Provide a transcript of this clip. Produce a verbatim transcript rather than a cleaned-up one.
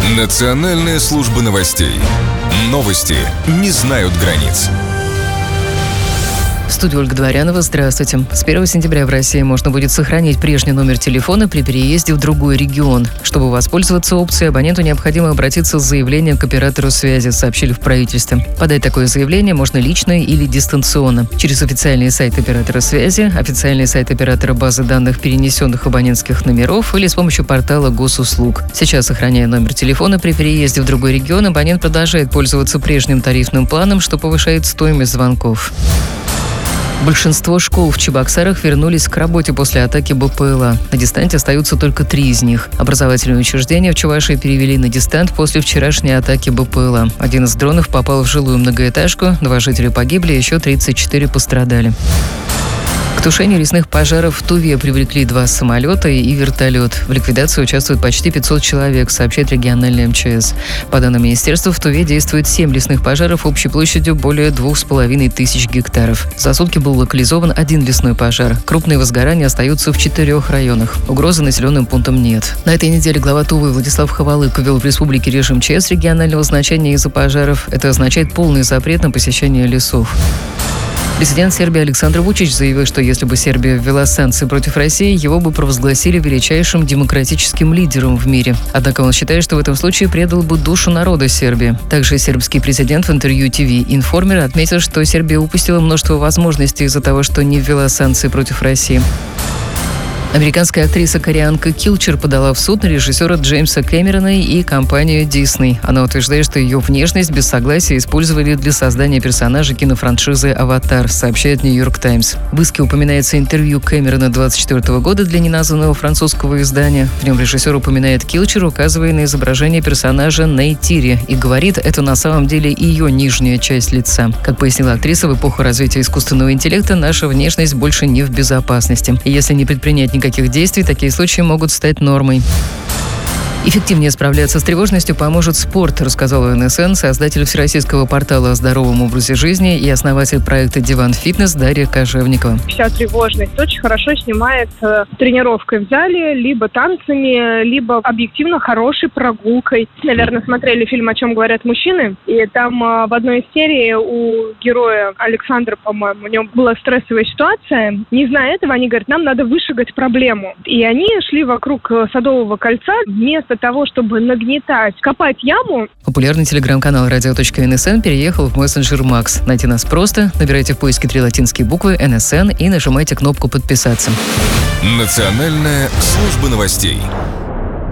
Национальная служба новостей. Новости не знают границ. В студии Ольга Дворянова. Здравствуйте. С первого сентября в России можно будет сохранить прежний номер телефона при переезде в другой регион. Чтобы воспользоваться опцией, абоненту необходимо обратиться с заявлением к оператору связи, сообщили в правительстве. Подать такое заявление можно лично или дистанционно. Через официальный сайт оператора связи, официальный сайт оператора базы данных перенесенных абонентских номеров или с помощью портала госуслуг. Сейчас, сохраняя номер телефона при переезде в другой регион, абонент продолжает пользоваться прежним тарифным планом, что повышает стоимость звонков. Большинство школ в Чебоксарах вернулись к работе после атаки БПЛА. На дистанте остаются только три из них. Образовательные учреждения в Чувашии перевели на дистант после вчерашней атаки БПЛА. Один из дронов попал в жилую многоэтажку, два жителя погибли, еще тридцать четыре пострадали. К тушению лесных пожаров в Туве привлекли два самолета и вертолет. В ликвидации участвуют почти пятьсот человек, сообщает региональный эм че эс. По данным министерства, в Туве действует семь лесных пожаров общей площадью более двух с половиной тысяч гектаров. За сутки был локализован один лесной пожар. Крупные возгорания остаются в четырех районах. Угрозы населенным пунктам нет. На этой неделе глава Тувы Владислав Ховалык ввел в республике режим ЧС регионального значения из-за пожаров. Это означает полный запрет на посещение лесов. Президент Сербии Александр Вучич заявил, что если бы Сербия ввела санкции против России, его бы провозгласили величайшим демократическим лидером в мире. Однако он считает, что в этом случае предал бы душу народа Сербии. Также сербский президент в интервью ТВ «Информер» отметил, что Сербия упустила множество возможностей из-за того, что не ввела санкции против России. Американская актриса Корианка Килчер подала в суд на режиссера Джеймса Кэмерона и компанию Disney. Она утверждает, что ее внешность без согласия использовали для создания персонажа кинофраншизы «Аватар», сообщает «Нью-Йорк Таймс». В иске упоминается интервью Кэмерона двадцать четвёртого года для неназванного французского издания. В нем режиссер упоминает Килчер, указывая на изображение персонажа Нейтири, и говорит, это на самом деле ее нижняя часть лица. Как пояснила актриса, в эпоху развития искусственного интеллекта наша внешность больше не в безопасности. И если не предпринять никаких действий, такие случаи могут стать нормой. Эффективнее справляться с тревожностью поможет спорт, рассказал эн эс эн создатель всероссийского портала о здоровом образе жизни и основатель проекта «Диван Фитнес» Дарья Кожевникова. Вся тревожность очень хорошо снимается тренировкой в зале, либо танцами, либо объективно хорошей прогулкой. Наверное, смотрели фильм «О чем говорят мужчины», и там в одной из серий у героя Александра, по-моему, у него была стрессовая ситуация. Не зная этого, они говорят, нам надо вышагать проблему. И они шли вокруг Садового кольца вместо того, чтобы нагнетать, копать яму. Популярный телеграм-канал радио точка эн эс эн переехал в мессенджер Макс. Найти нас просто. Набирайте в поиске три латинские буквы эн эс эн и нажимайте кнопку «Подписаться». Национальная служба новостей.